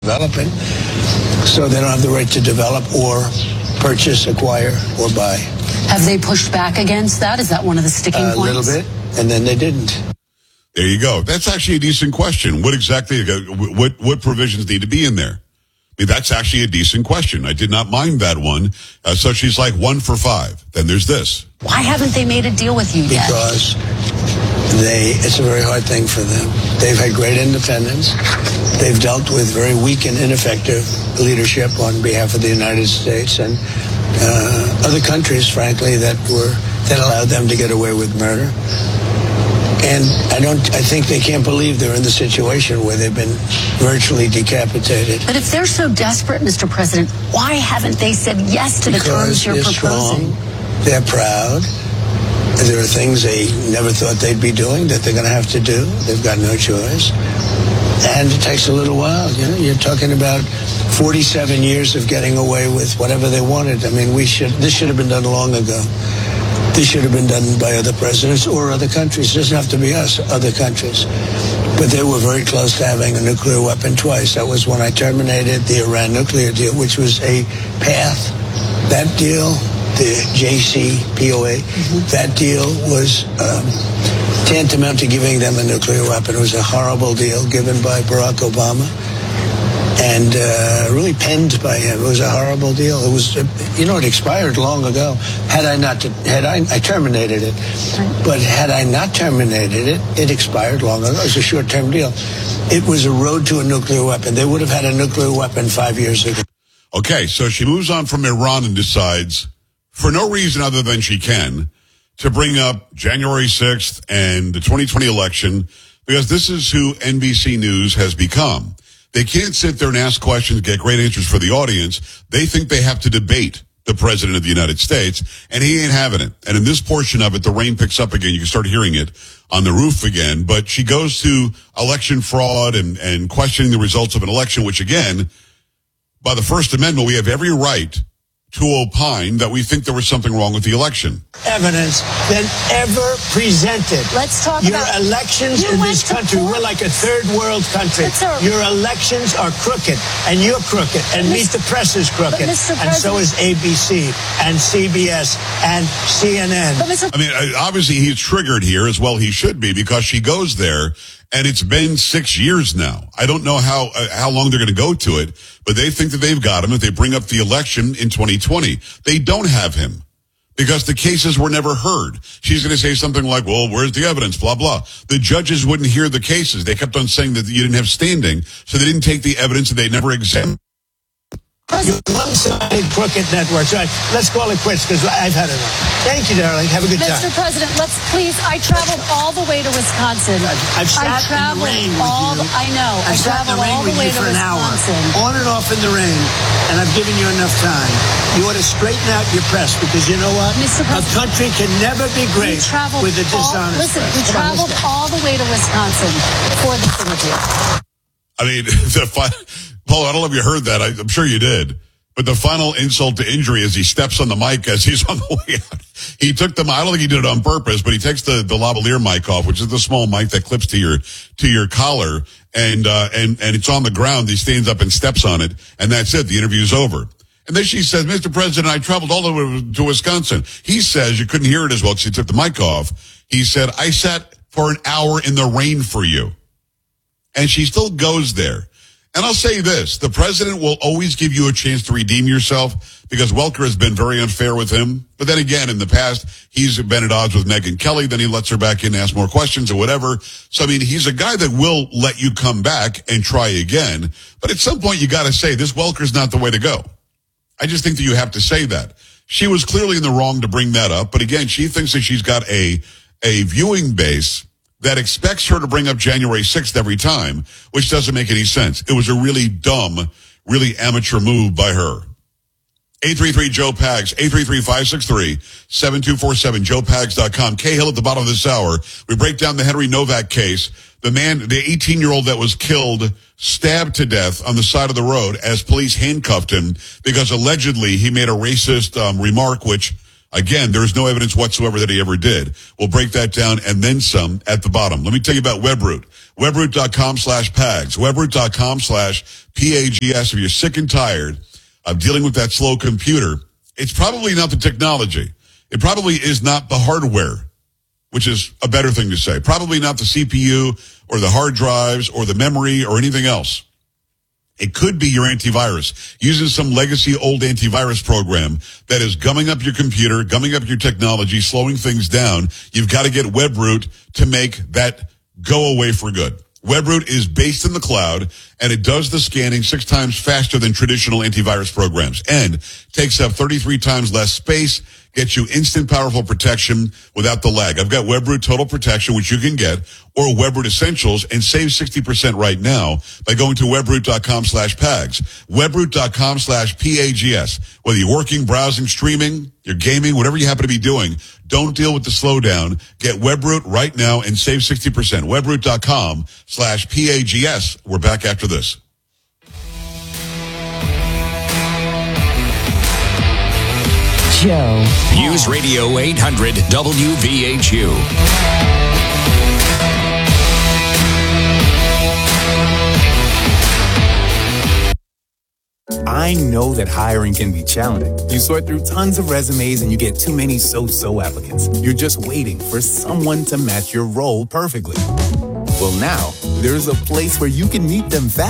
developing, so they don't have the right to develop or purchase, acquire, or buy. Have they pushed back against that? Is that one of the sticking points? A little bit, and then they didn't. There you go. That's actually a decent question. What exactly, what provisions need to be in there? I mean, that's actually a decent question. I did not mind that one. So she's like 1 for 5. Then there's this. Why haven't they made a deal with you yet? Because it's a very hard thing for them. They've had great independence. They've dealt with very weak and ineffective leadership on behalf of the United States and other countries, frankly, that allowed them to get away with murder. And I think they can't believe they're in the situation where they've been virtually decapitated. But if they're so desperate, Mr. President, why haven't they said yes to the terms you're proposing? Strong. They're proud. There are things they never thought they'd be doing that they're going to have to do. They've got no choice. And it takes a little while. You know, you're talking about 47 years of getting away with whatever they wanted. I mean, this should have been done long ago. This should have been done by other presidents or other countries. It doesn't have to be us, other countries. But they were very close to having a nuclear weapon twice. That was when I terminated the Iran nuclear deal, which was a path. That deal, the JCPOA, that deal was tantamount to giving them a nuclear weapon. It was a horrible deal given by Barack Obama and really penned by him. It was a horrible deal. It was, it expired long ago. I terminated it. But had I not terminated it, it expired long ago. It was a short-term deal. It was a road to a nuclear weapon. They would have had a nuclear weapon 5 years ago. Okay, so she moves on from Iran and decides, for no reason other than she can, to bring up January 6th and the 2020 election, because this is who NBC News has become. They can't sit there and ask questions, get great answers for the audience. They think they have to debate the president of the United States, and he ain't having it. And in this portion of it, the rain picks up again. You can start hearing it on the roof again. But she goes to election fraud and questioning the results of an election, which, again, by the First Amendment, we have every right to opine that we think there was something wrong with the election. Evidence than ever presented. Let's talk your about elections in this country. We're like a third world country. Your elections are crooked, and you're crooked, and Meet the Press is crooked, and so is ABC and CBS and CNN. I mean, obviously he's triggered here, as well he should be, because she goes there. And it's been 6 years now. I don't know how long they're going to go to it, but they think that they've got him if they bring up the election in 2020. They don't have him because the cases were never heard. She's going to say something like, well, where's the evidence, blah, blah. The judges wouldn't hear the cases. They kept on saying that you didn't have standing, so they didn't take the evidence and they never examined. You one-sided crooked networks. All right, let's call it quits because I've had enough. Thank you, darling. Have a good time. Mr. President, I traveled all the way to Wisconsin. I've sat in the rain with you. I know. I traveled all the way to Wisconsin. On and off in the rain, and I've given you enough time. You ought to straighten out your press because you know what? Mr. President, a country can never be great with a dishonest Listen, press. we traveled all the way to Wisconsin for this interview. I mean, Paul, I don't know if you heard that. I'm sure you did. But the final insult to injury is he steps on the mic as he's on the way out. He took I don't think he did it on purpose, but he takes the lavalier mic off, which is the small mic that clips to your collar, and it's on the ground. He stands up and steps on it, and that's it. The interview's over. And then she says, Mr. President, I traveled all the way to Wisconsin. He says, you couldn't hear it as well because he took the mic off. He said, I sat for an hour in the rain for you. And she still goes there. And I'll say this, the president will always give you a chance to redeem yourself because Welker has been very unfair with him. But then again, in the past, he's been at odds with Megyn Kelly. Then he lets her back in and ask more questions or whatever. So, I mean, he's a guy that will let you come back and try again. But at some point, you got to say, this Welker's not the way to go. I just think that you have to say that. She was clearly in the wrong to bring that up. But again, she thinks that she's got a viewing base that expects her to bring up January 6th every time, which doesn't make any sense. It was a really dumb, really amateur move by her. 833-JOE-PAGS, 833-563-7247, joepags.com. Cahill at the bottom of this hour. We break down the Henry Novak case. The 18-year-old that was killed, stabbed to death on the side of the road as police handcuffed him because allegedly he made a racist remark, which Again, there is no evidence whatsoever that he ever did. We'll break that down and then some at the bottom. Let me tell you about Webroot. Webroot.com/PAGS. Webroot.com/PAGS. If you're sick and tired of dealing with that slow computer, it's probably not the technology. It probably is not the hardware, which is a better thing to say. Probably not the CPU or the hard drives or the memory or anything else. It could be your antivirus, using some legacy old antivirus program that is gumming up your computer, gumming up your technology, slowing things down. You've got to get Webroot to make that go away for good. Webroot is based in the cloud, and it does the scanning 6 times faster than traditional antivirus programs, and takes up 33 times less space, gets you instant powerful protection without the lag. I've got Webroot Total Protection, which you can get, or Webroot Essentials, and save 60% right now by going to Webroot.com/PAGS. Webroot.com/PAGS. Whether you're working, browsing, streaming, you're gaming, whatever you happen to be doing, don't deal with the slowdown. Get Webroot right now and save 60%. Webroot.com/PAGS. We're back after this. Joe. News Radio 800 WVHU. I know that hiring can be challenging. You sort through tons of resumes and you get too many so-so applicants. You're just waiting for someone to match your role perfectly. Well, now, there's a place where you can meet them fast.